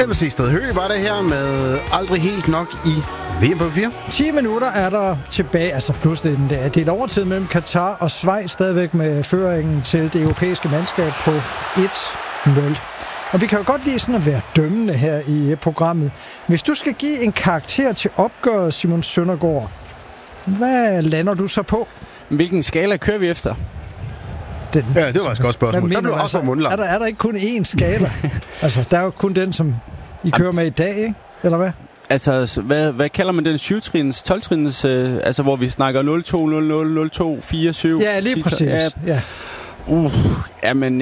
Elvis Isted Høgh var det her med Aldrig helt nok i VM på 4. 10 minutter er der tilbage, altså plus det er et overtid mellem Katar og Schweiz, stadigvæk med føringen til det europæiske mandskab på 1-0. Og vi kan jo godt lide sådan at være dømmende her i programmet. Hvis du skal give en karakter til opgøret, Simon Søndergaard, hvad lander du så på? Hvilken skala kører vi efter? Ja, det var faktisk et godt spørgsmål. Der blev også mundlang. Er der ikke kun én skala? Altså, der er jo kun den, som I kører med i dag, ikke? Eller hvad? Altså, hvad kalder man den 7-trins, 12-trins, altså hvor vi snakker 0-2, 0-0, 0-2, 4-7? Ja, lige præcis. Ja. Jamen,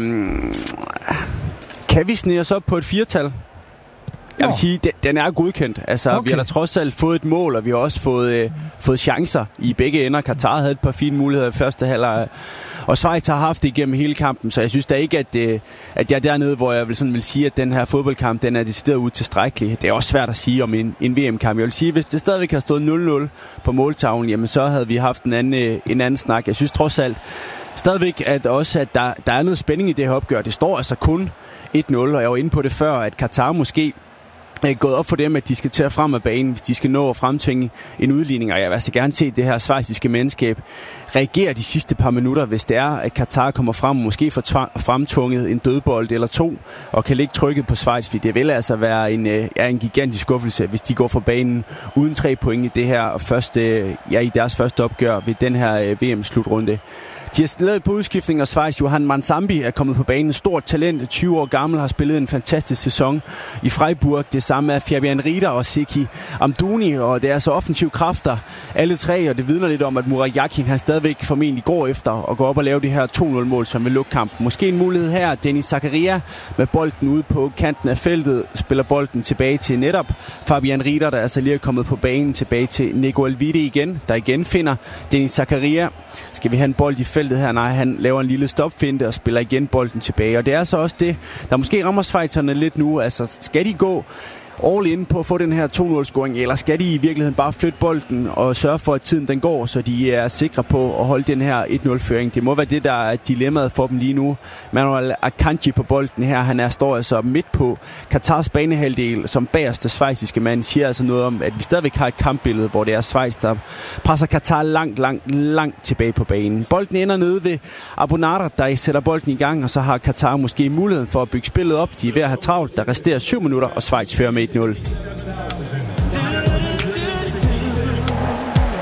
kan vi snige os op på et 4-tal? Jeg vil sige, den er godkendt. Altså, okay. Vi har da trods alt fået et mål, og vi har også fået chancer i begge ender. Katar havde et par fine muligheder i første halvleg, og Schweiz har haft det igennem hele kampen, så jeg synes da ikke, at jeg er dernede, hvor jeg vil sige, at den her fodboldkamp, den er decideret utilstrækkelig. Det er også svært at sige om en VM-kamp. Jeg vil sige, hvis det stadigvæk har stået 0-0 på måltavlen, jamen så havde vi haft en anden snak. Jeg synes trods alt stadigvæk, at der er noget spænding i det her opgør. Det står altså kun 1-0, og jeg var inde på det før, at Katar måske gået op for dem, at de skal til at frem af banen, hvis de skal nå at fremtvinge en udligning. Og jeg vil altså gerne se det her schweiziske mandskab reagere de sidste par minutter, hvis det er, at Katar kommer frem, måske får fremtvunget en dødbold eller to, og kan lægge trykket på Schweiz, fordi det vil altså være en gigantisk skuffelse, hvis de går for banen uden 3 point i det her i deres første opgør ved den her VM-slutrunde. De har lavet på udskiftning, og Schweiz Johan Manzambi er kommet på banen. Stort talent, 20 år gammel, har spillet en fantastisk sæson i Freiburg. Det samme er Fabian Rieder og Seki Amdouni, og det er så offensive kræfter, alle tre, og det vidner lidt om, at Murat Yakin han stadigvæk formentlig går efter at gå op og lave det her 2-0-mål, som vil lukke kampen. Måske en mulighed her. Denis Zakaria med bolden ude på kanten af feltet, spiller bolden tilbage til netop Fabian Rieder, der altså lige er kommet på banen, tilbage til Nico Elvidi igen, der igen finder Denis Zakaria. Skal vi have en bold i feltet her? Nej, han laver en lille stopfinte og spiller igen bolden tilbage. Og det er så også det, der måske rammer schweizerne lidt nu. Altså, skal de gå all in på at få den her 2-0-scoring, eller skal de i virkeligheden bare flytte bolden og sørge for, at tiden den går, så de er sikre på at holde den her 1-0-føring? Det må være det, der er dilemmaet for dem lige nu. Manuel Akanji på bolden her, står altså midt på Katars banehalvdel som bagerste schweiziske mand, siger altså noget om, at vi stadigvæk har et kampbillede, hvor det er Schweiz, der presser Katar langt tilbage på banen. Bolden ender nede ved Abonara, der sætter bolden i gang, og så har Katar måske muligheden for at bygge spillet op. De er ved at have travlt. Der resterer 7 minutter, og Schweiz fører med 1-0.